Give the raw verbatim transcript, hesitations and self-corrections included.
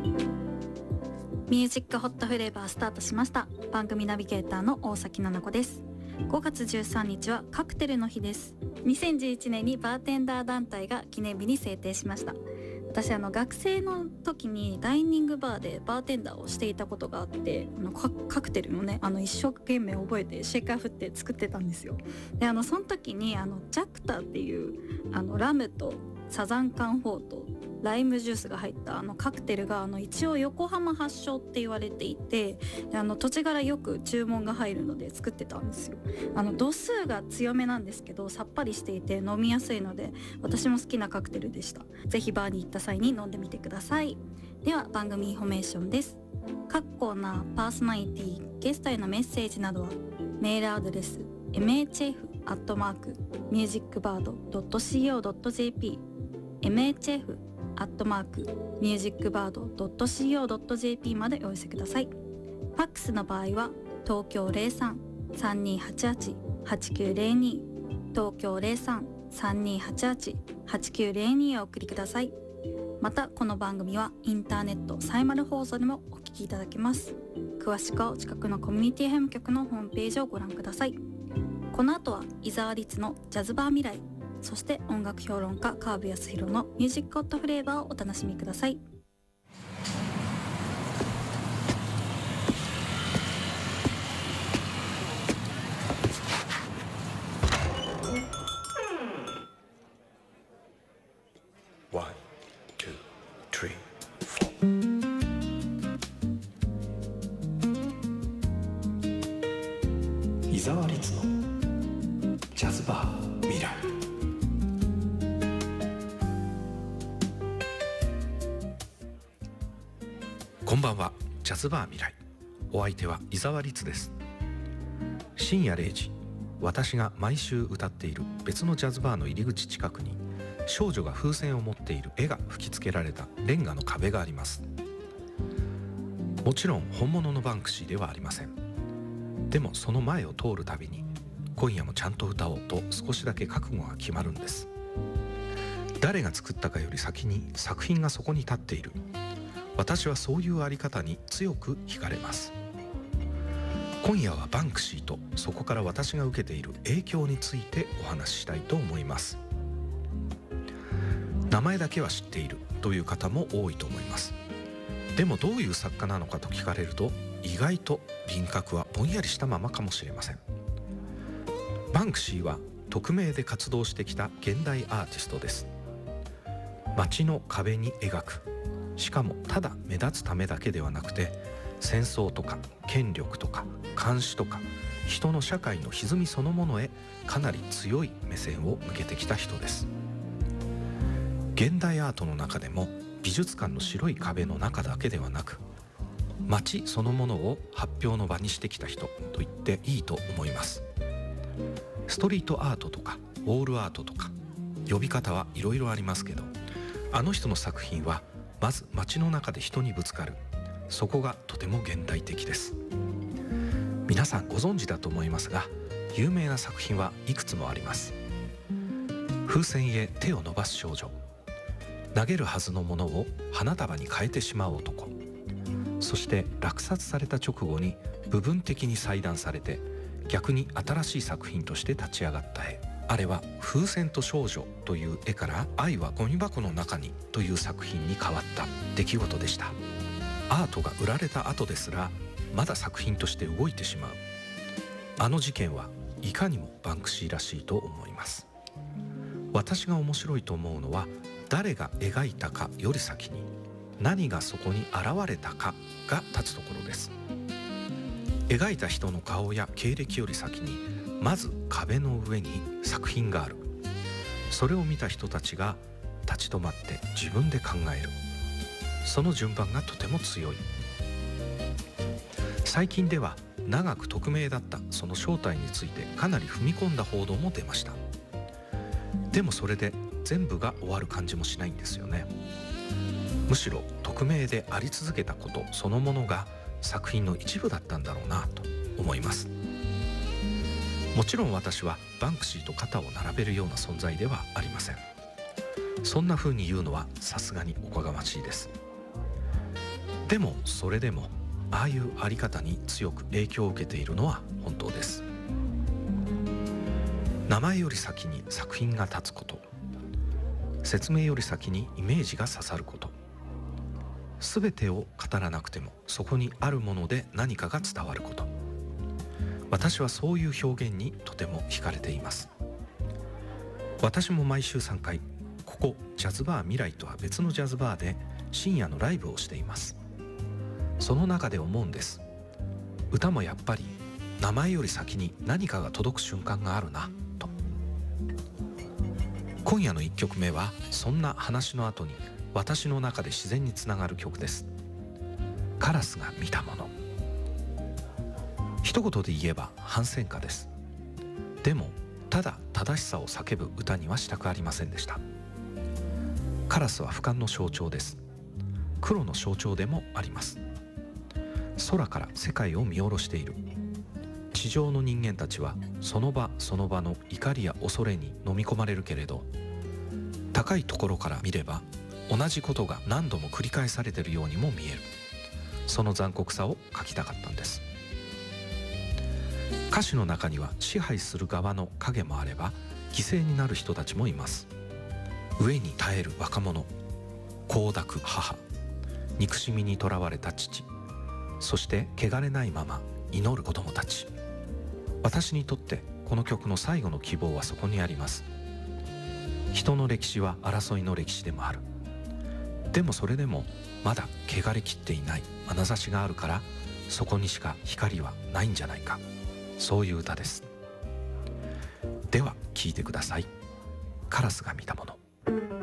ミュージックホットフレーバースタートしました。番組ナビゲーターの大崎奈々子です。ごがつじゅうさんにちはカクテルの日です。にせんじゅういちねんにバーテンダー団体が記念日に制定しました。私あの学生の時にダイニングバーでバーテンダーをしていたことがあって、あの カ, カクテルのねあの一生懸命覚えてシェイカー振って作ってたんですよ。であのその時にあのジャクタっていうあのラムとサザンカンフォーとライムジュースが入ったあのカクテルがあの一応横浜発祥って言われていて、であの土地柄よく注文が入るので作ってたんですよ。あの度数が強めなんですけどさっぱりしていて飲みやすいので私も好きなカクテルでした。ぜひバーに行った際に飲んでみてください。では番組インフォメーションです。各コーナー、パーソナリティ、ゲストへのメッセージなどはメールアドレス エムエイチエフ アットマーク ミュージックバード ドット シーオー ドット ジェーピー エムエイチエフ アットマーク ミュージックバード ドット シーオー ドット ジェーピー までお寄せください。ファックスの場合は東京 ゼロさん さんにーはちはち はちきゅうゼロに 東京 ゼロさん さんにーはちはち はちきゅうゼロに へお送りください。またこの番組はインターネットサイマル放送でもお聞きいただけます。詳しくはお近くのコミュニティ エフエム 局のホームページをご覧ください。この後は伊沢律のジャズバー未来、そして音楽評論家川辺康弘のミュージックホットフレーバーをお楽しみください。 ワン、ツー、スリー、フォー。伊沢律のジャズバー未来。こんばんは。ジャズバー未来、お相手は伊沢律です。深夜れいじ、私が毎週歌っている別のジャズバーの入り口近くに少女が風船を持っている絵が吹き付けられたレンガの壁があります。もちろん本物のバンクシーではありません。でもその前を通るたびに今夜もちゃんと歌おうと少しだけ覚悟が決まるんです。誰が作ったかより先に作品がそこに立っている。私はそういうあり方に強く惹かれます。今夜はバンクシーとそこから私が受けている影響についてお話ししたいと思います。名前だけは知っているという方も多いと思います。でもどういう作家なのかと聞かれると意外と輪郭はぼんやりしたままかもしれません。バンクシーは匿名で活動してきた現代アーティストです。街の壁に描く、しかもただ目立つためだけではなくて戦争とか権力とか監視とか人の社会の歪みそのものへかなり強い目線を向けてきた人です。現代アートの中でも美術館の白い壁の中だけではなく街そのものを発表の場にしてきた人と言っていいと思います。ストリートアートとかウォールアートとか呼び方はいろいろありますけど、あの人の作品はまず街の中で人にぶつかる、そこがとても現代的です。皆さんご存知だと思いますが有名な作品はいくつもあります。風船へ手を伸ばす少女、投げるはずのものを花束に変えてしまう男、そして落札された直後に部分的に裁断されて逆に新しい作品として立ち上がった絵、あれは風船と少女という絵から愛はゴミ箱の中にという作品に変わった出来事でした。アートが売られた後ですらまだ作品として動いてしまう、あの事件はいかにもバンクシーらしいと思います。私が面白いと思うのは誰が描いたかより先に何がそこに現れたかが立つところです。描いた人の顔や経歴より先にまず壁の上に作品がある。それを見た人たちが立ち止まって自分で考える。その順番がとても強い。最近では長く匿名だったその正体についてかなり踏み込んだ報道も出ました。でもそれで全部が終わる感じもしないんですよね。むしろ匿名であり続けたことそのものが作品の一部だったんだろうなと思います。もちろん私はバンクシーと肩を並べるような存在ではありません。そんな風に言うのはさすがにおこがましいです。 でもそれでもああいうあり方に強く影響を受けているのは本当です。名前より先に作品が立つこと、説明より先にイメージが刺さること、すべてを語らなくてもそこにあるもので何かが伝わること、私はそういう表現にとても惹かれています。私も毎週さんかい、ここジャズバー未来とは別のジャズバーで深夜のライブをしています。その中で思うんです。歌もやっぱり名前より先に何かが届く瞬間があるなと。今夜のいっきょくめはそんな話の後に私の中で自然につながる曲です。カラスが見たもの。一言で言えば反戦歌です。でもただ正しさを叫ぶ歌にはしたくありませんでした。カラスは俯瞰の象徴です。黒の象徴でもあります。空から世界を見下ろしている。地上の人間たちはその場その場の怒りや恐れに飲み込まれるけれど、高いところから見れば同じことが何度も繰り返されているようにも見える。その残酷さを書きたかったんです。歌詞の中には支配する側の影もあれば犠牲になる人たちもいます。飢えに耐える若者、倖濁母、憎しみにとらわれた父、そして汚れないまま祈る子供たち。私にとってこの曲の最後の希望はそこにあります。人の歴史は争いの歴史でもある。でもそれでもまだ汚れきっていない眼差しがあるから、そこにしか光はないんじゃないか、そういう歌です。では聴いてください。カラスが見たもの。